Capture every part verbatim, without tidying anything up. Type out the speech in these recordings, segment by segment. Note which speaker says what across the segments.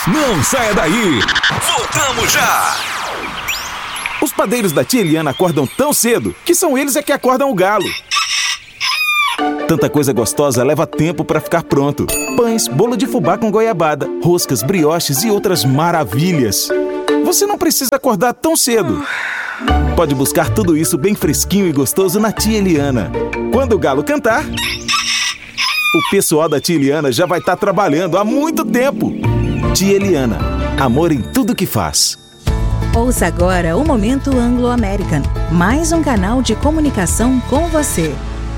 Speaker 1: Não saia daí! Voltamos já!
Speaker 2: Os padeiros da tia Eliana acordam tão cedo que são eles é que acordam o galo. Tanta coisa gostosa leva tempo para ficar pronto. Pães, bolo de fubá com goiabada, roscas, brioches e outras maravilhas. Você não precisa acordar tão cedo. Pode buscar tudo isso bem fresquinho e gostoso na tia Eliana. Quando o galo cantar, o pessoal da tia Eliana já vai estar trabalhando há muito tempo. Tia Eliana, amor em tudo que faz.
Speaker 3: Ouça agora o Momento Anglo-American, mais um canal de comunicação com você.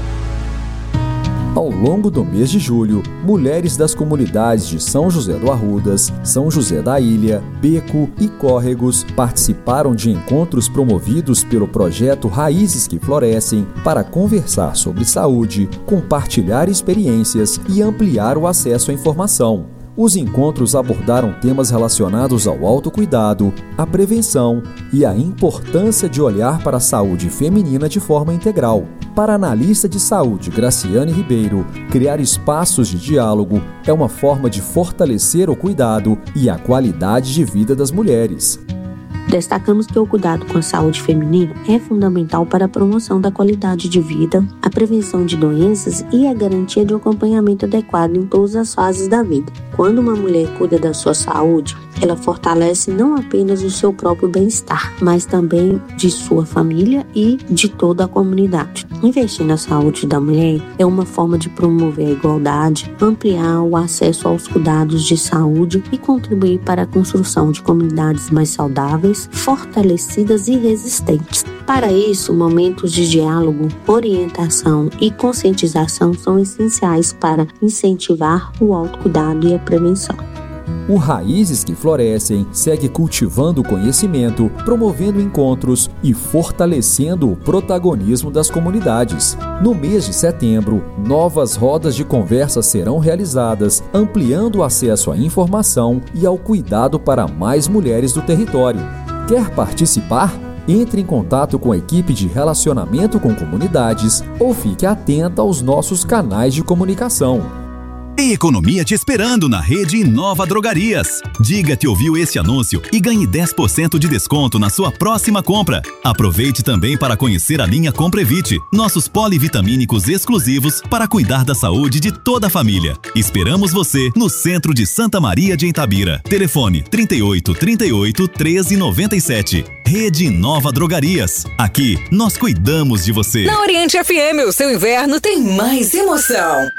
Speaker 4: Ao longo do mês de julho, mulheres das comunidades de São José do Arrudas, São José da Ilha, Beco e Córregos participaram de encontros promovidos pelo projeto Raízes que Florescem para conversar sobre saúde, compartilhar experiências e ampliar o acesso à informação. Os encontros abordaram temas relacionados ao autocuidado, à prevenção e à importância de olhar para a saúde feminina de forma integral. Para a analista de saúde Graciane Ribeiro, criar espaços de diálogo é uma forma de fortalecer o cuidado e a qualidade de vida das mulheres.
Speaker 5: Destacamos que o cuidado com a saúde feminina é fundamental para a promoção da qualidade de vida, a prevenção de doenças e a garantia de um acompanhamento adequado em todas as fases da vida. Quando uma mulher cuida da sua saúde, ela fortalece não apenas o seu próprio bem-estar, mas também de sua família e de toda a comunidade. Investir na saúde da mulher é uma forma de promover a igualdade, ampliar o acesso aos cuidados de saúde e contribuir para a construção de comunidades mais saudáveis, fortalecidas e resistentes. Para isso, momentos de diálogo, orientação e conscientização são essenciais para incentivar o autocuidado e a prevenção.
Speaker 4: O Raízes que Florescem segue cultivando o conhecimento, promovendo encontros e fortalecendo o protagonismo das comunidades. No mês de setembro, novas rodas de conversa serão realizadas, ampliando o acesso à informação e ao cuidado para mais mulheres do território. Quer participar? Entre em contato com a equipe de relacionamento com comunidades ou fique atenta aos nossos canais de comunicação.
Speaker 1: Tem economia te esperando na rede Inova Drogarias. Diga que ouviu esse anúncio e ganhe dez por cento de desconto na sua próxima compra. Aproveite também para conhecer a linha Comprevite, nossos polivitamínicos exclusivos para cuidar da saúde de toda a família. Esperamos você no centro de Santa Maria de Itabira. Telefone trinta e oito, trinta e oito, treze, noventa e sete. Rede Inova Drogarias. Aqui, nós cuidamos de você.
Speaker 6: Na Oriente F M, o seu inverno tem mais emoção.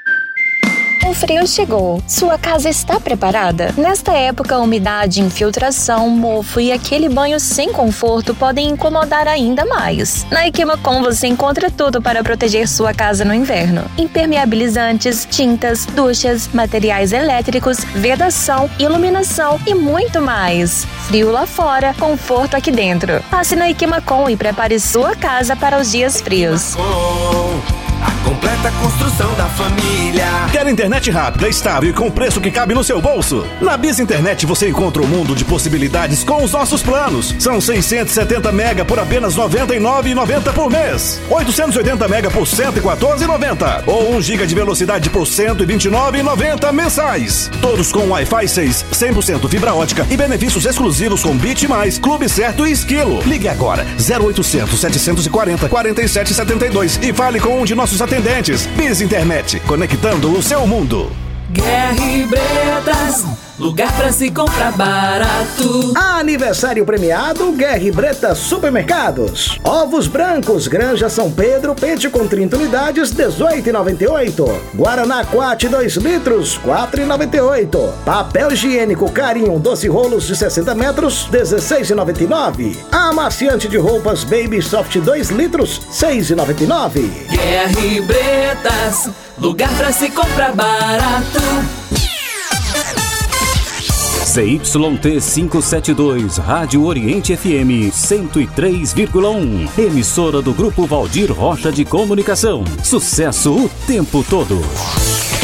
Speaker 7: O frio chegou. Sua casa está preparada? Nesta época, a umidade, infiltração, mofo e aquele banho sem conforto podem incomodar ainda mais. Na Equimacom você encontra tudo para proteger sua casa no inverno. Impermeabilizantes, tintas, duchas, materiais elétricos, vedação, iluminação e muito mais. Frio lá fora, conforto aqui dentro. Passe na Equimacom e prepare sua casa para os dias frios.
Speaker 8: A completa construção da família.
Speaker 9: Quer internet rápida, estável e com preço que cabe no seu bolso? Na Biz Internet você encontra um mundo de possibilidades com os nossos planos. São seiscentos e setenta mega por apenas noventa e nove reais e noventa centavos por mês. oitocentos e oitenta mega por cento e quatorze reais e noventa centavos. Ou um giga de velocidade por cento e vinte e nove reais e noventa centavos mensais. Todos com Wi-Fi seis, cem por cento fibra ótica e benefícios exclusivos com Bit Mais, Clube Certo e Esquilo. Ligue agora zero oitocentos, setecentos e quarenta, quarenta e sete setenta e dois e fale com um de nossos atendentes. Biz Internet, conectando o seu mundo.
Speaker 10: Guerra e Bretas, lugar pra se comprar barato.
Speaker 11: Aniversário premiado Guerra e Bretas Supermercados. Ovos brancos Granja São Pedro, pente com trinta unidades, dezoito reais e noventa e oito centavos. Guaraná Quat dois litros, quatro reais e noventa e oito centavos. Papel higiênico Carinho doze rolos de sessenta metros, dezesseis reais e noventa e nove centavos. Amaciante de roupas Baby Soft dois litros, seis reais e noventa e nove centavos.
Speaker 10: Guerra e Bretas, lugar pra se comprar barato.
Speaker 12: Z Y T quinhentos e setenta e dois, Rádio Oriente F M cento e três vírgula um. Emissora do Grupo Valdir Rocha de Comunicação. Sucesso o tempo todo.